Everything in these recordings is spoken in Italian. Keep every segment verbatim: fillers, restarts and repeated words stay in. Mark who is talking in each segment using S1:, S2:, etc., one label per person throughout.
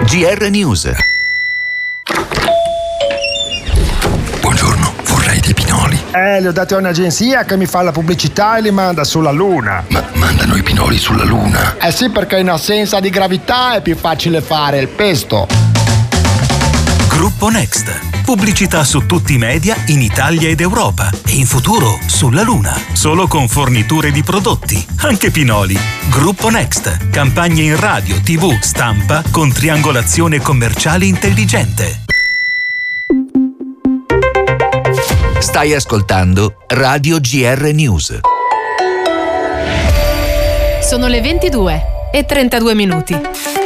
S1: G R News.
S2: Buongiorno, vorrei dei pinoli.
S3: Eh, li ho dati a un'agenzia che mi fa la pubblicità e li manda sulla Luna.
S2: Ma mandano i pinoli sulla Luna?
S3: Eh sì, perché in assenza di gravità è più facile fare il pesto.
S4: Gruppo Next. Pubblicità su tutti i media in Italia ed Europa e in futuro sulla Luna. Solo con forniture di prodotti, anche pinoli. Gruppo Next. Campagne in radio, tivù, stampa con triangolazione commerciale intelligente.
S1: Stai ascoltando Radio G R News.
S5: Sono le ventidue e trentadue minuti.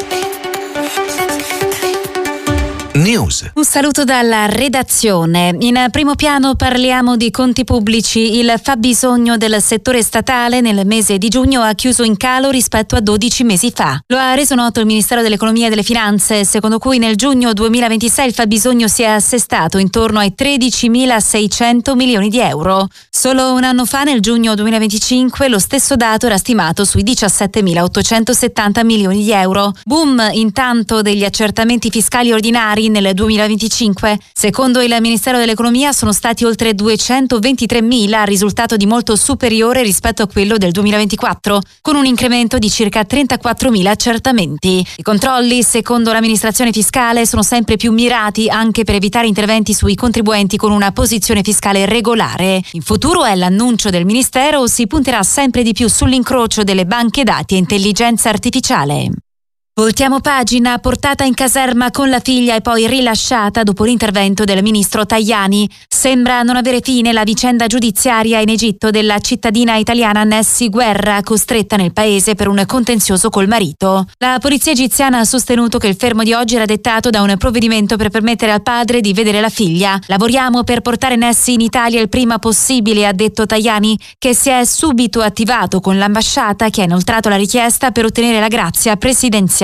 S1: News.
S6: Un saluto dalla redazione. In primo piano parliamo di conti pubblici. Il fabbisogno del settore statale nel mese di giugno ha chiuso in calo rispetto a dodici mesi fa. Lo ha reso noto il Ministero dell'Economia e delle Finanze, secondo cui nel giugno duemilaventisei il fabbisogno si è assestato intorno ai tredicimilaseicento milioni di euro. Solo un anno fa, nel giugno duemilaventicinque, lo stesso dato era stimato sui diciassettemilaottocentosettanta milioni di euro. Boom intanto degli accertamenti fiscali ordinari nel duemilaventicinque. Secondo il Ministero dell'Economia sono stati oltre duecentoventitremila, risultato di molto superiore rispetto a quello del duemilaventiquattro, con un incremento di circa trentaquattromila accertamenti. I controlli, secondo l'amministrazione fiscale, sono sempre più mirati anche per evitare interventi sui contribuenti con una posizione fiscale regolare. In futuro, è l'annuncio del Ministero, si punterà sempre di più sull'incrocio delle banche dati e intelligenza artificiale. Voltiamo pagina. Portata in caserma con la figlia e poi rilasciata dopo l'intervento del ministro Tajani. Sembra non avere fine la vicenda giudiziaria in Egitto della cittadina italiana Nessy Guerra, costretta nel paese per un contenzioso col marito. La polizia egiziana ha sostenuto che il fermo di oggi era dettato da un provvedimento per permettere al padre di vedere la figlia. Lavoriamo per portare Nessy in Italia il prima possibile, ha detto Tajani, che si è subito attivato con l'ambasciata che ha inoltrato la richiesta per ottenere la grazia presidenziale.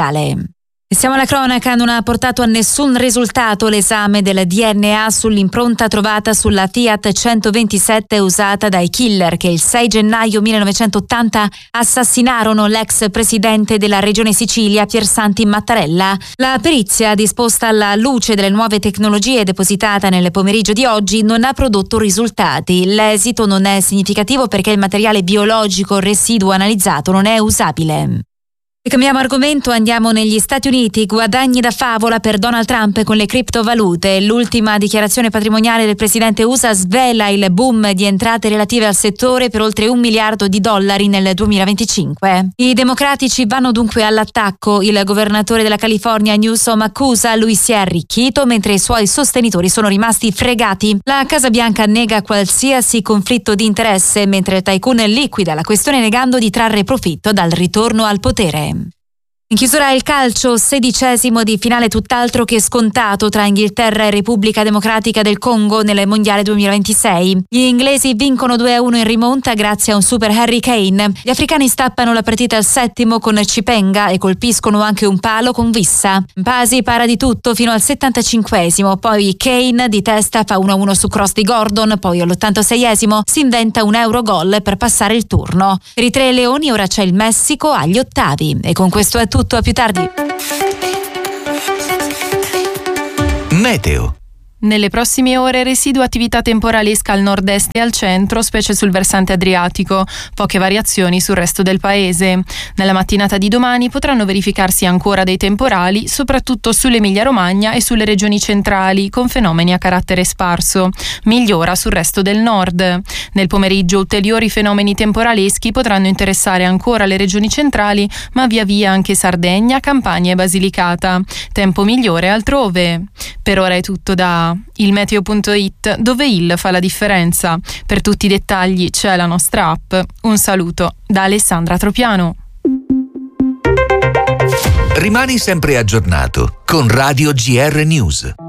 S6: E siamo alla cronaca. Non ha portato a nessun risultato l'esame del D N A sull'impronta trovata sulla Fiat centoventisette usata dai killer che il sei gennaio millenovecentottanta assassinarono l'ex presidente della regione Sicilia Piersanti Mattarella. La perizia, disposta alla luce delle nuove tecnologie depositata nel pomeriggio di oggi, non ha prodotto risultati. L'esito non è significativo perché il materiale biologico residuo analizzato non è usabile. E cambiamo argomento, andiamo negli Stati Uniti. Guadagni da favola per Donald Trump con le criptovalute. L'ultima dichiarazione patrimoniale del presidente U S A svela il boom di entrate relative al settore per oltre un miliardo di dollari nel duemilaventicinque. I democratici vanno dunque all'attacco. Il governatore della California Newsom accusa lui si è arricchito mentre i suoi sostenitori sono rimasti fregati. La Casa Bianca nega qualsiasi conflitto di interesse mentre il tycoon liquida la questione negando di trarre profitto dal ritorno al potere. In chiusura il calcio, sedicesimo di finale tutt'altro che scontato tra Inghilterra e Repubblica Democratica del Congo nel Mondiale duemilaventisei. Gli inglesi vincono due a uno in rimonta grazie a un super Harry Kane. Gli africani stappano la partita al settimo con Cipenga e colpiscono anche un palo con Vissa. Pasi para di tutto fino al settantacinquesimo, poi Kane di testa fa uno a uno su cross di Gordon, poi all'ottantaseiesimo si inventa un Eurogol per passare il turno. Per i tre leoni ora c'è il Messico agli ottavi. E con questo è tutto. A più tardi.
S1: Meteo.
S5: Nelle prossime ore residua attività temporalesca al nord-est e al centro, specie sul versante adriatico, poche variazioni sul resto del paese. Nella mattinata di domani potranno verificarsi ancora dei temporali, soprattutto sull'Emilia-Romagna e sulle regioni centrali, con fenomeni a carattere sparso. Migliora sul resto del nord. Nel pomeriggio ulteriori fenomeni temporaleschi potranno interessare ancora le regioni centrali, ma via via anche Sardegna, Campania e Basilicata. Tempo migliore altrove. Per ora è tutto da il meteo punto it, dove il fa la differenza. Per tutti i dettagli c'è la nostra app. Un saluto da Alessandra Tropiano.
S1: Rimani sempre aggiornato con Radio G R News.